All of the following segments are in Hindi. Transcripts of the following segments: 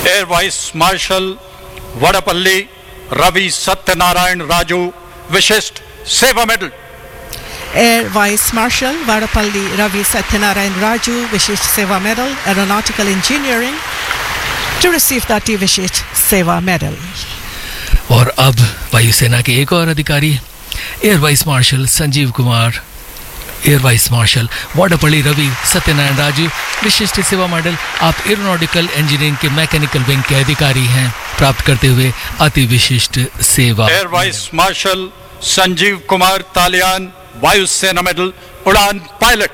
Air vice marshal वडपल्ली Ravi Satyanarayan Raju विशिष्ट सेवा medal. Air Vice Marshal Vadapalli Ravi Satyanarayan Raju Vishisht Seva Medal, Aeronautical Engineering, to receive the Vishisht Seva Medal. और अब वायुसेना के एक और अधिकारी air vice marshal Sanjeev Kumar, air vice marshal वाडपल्ली Ravi Satyanarayan Raju विशिष्ट सेवा मेडल. आप एरोनॉटिकल इंजीनियरिंग के मैकेनिकल विंग के अधिकारी हैं, प्राप्त करते हुए अति विशिष्ट सेवा. Air vice marshal Sanjeev Kumar तालियान वायुसेना मेडल उड़ान pilot.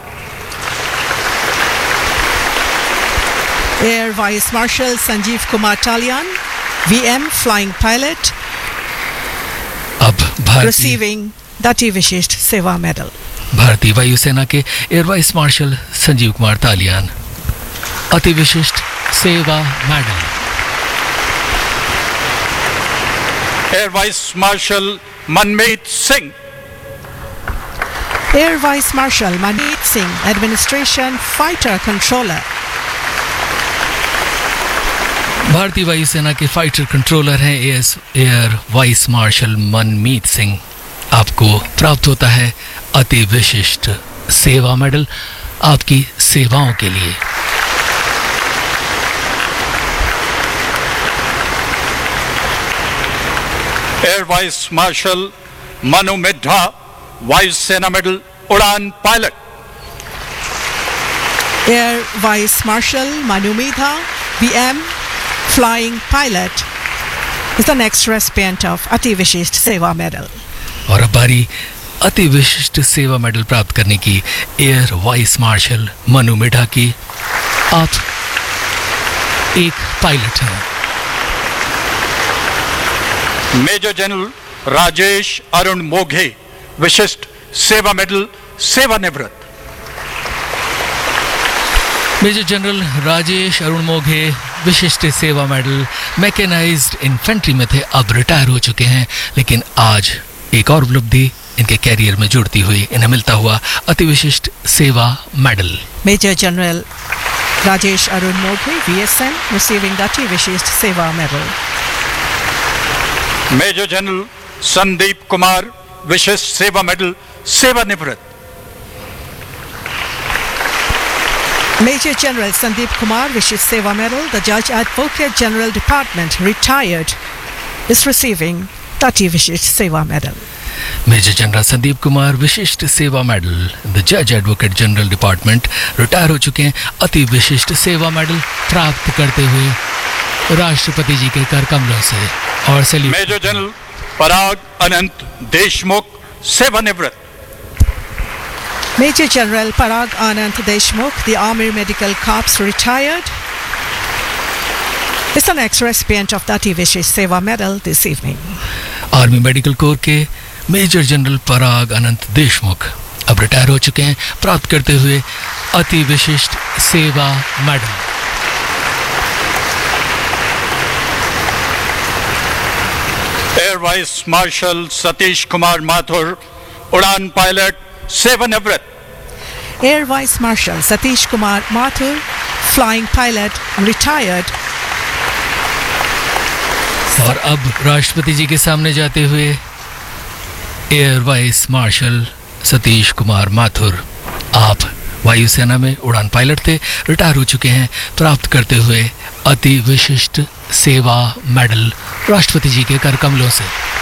Air Vice Marshal Sanjeev Kumar Talian VM Flying Pilot, अब भारतीय receiving the Vishisht Seva Medal. भारतीय वायुसेना के air vice marshal Sanjeev Kumar तालियान अति विशिष्ट सेवा मेडल. एयर वाइस मार्शल मनमीत Singh. Air Vice Marshal Manmeet Singh, Administration Fighter Controller. भारतीय वायुसेना के फाइटर कंट्रोलर हैं एयर वाइस मार्शल मनमीत सिंह. आपको प्राप्त होता है अति विशिष्ट सेवा मेडल आपकी सेवाओं के लिए. Air vice marshal Manu Middha वायुसेना मेडल उड़ान pilot. Air Vice Marshal Manu Midha VM Flying Pilot is the next recipient of Ati Vishisht Seva Medal. और अब बारी अति विशिष्ट सेवा मेडल प्राप्त करने की air vice marshal Manu Middha की. आप एक पायलट हैं. मेजर जनरल राजेश अरुण मोघे विशिष्ट सेवा मेडल सेवानिवृत्त. मेजर जनरल राजेश अरुण मोघे विशिष्ट सेवा मेडल मैकेनाइज्ड इन्फेंट्री में थे, अब रिटायर हो चुके हैं, लेकिन आज एक और उपलब्धि इनके कैरियर में जुड़ती हुई इन्हें मिलता हुआ अति विशिष्ट सेवा medal. Major General Rajesh Arun Moghe VSM receiving the Vishisht Seva Medal. Major general Sandeep Kumar विशिष्ट सेवा मेडल सेवानिवृत्त. Major General Sandeep Kumar Vishisht Seva Medal, the Judge Advocate General Department, retired, is receiving the Vishisht Seva Medal. Major general Sandeep Kumar विशिष्ट सेवा मेडल द जज एडवोकेट जनरल डिपार्टमेंट रिटायर हो चुके हैं. अति विशिष्ट सेवा मेडल प्राप्त करते हुए राष्ट्रपति जी के कर कमलों से. और सैल्यूट. मेजर जनरल पराग अनंत देशमुख सेवानिवृत्त. Major General Parag Anand Deshmukh, the Army Medical Corps, retired, is the next recipient of the Vishisht Seva Medal this evening. Army medical corps के मेजर जनरल पराग अनंत देशमुख अब रिटायर हो चुके हैं, प्राप्त करते हुए अति विशिष्ट सेवा medal. Air vice marshal Satish Kumar Mathur उड़ान पायलट सेवानिवृत्त. Air Vice Marshal Satish Kumar Mathur, Flying Pilot, retired. और अब राष्ट्रपति जी के सामने जाते हुए air vice marshal Satish Kumar Mathur, आप वायुसेना में उड़ान पायलट थे, रिटायर हो चुके हैं, प्राप्त करते हुए अति विशिष्ट सेवा मेडल राष्ट्रपति जी के कर कमलों से.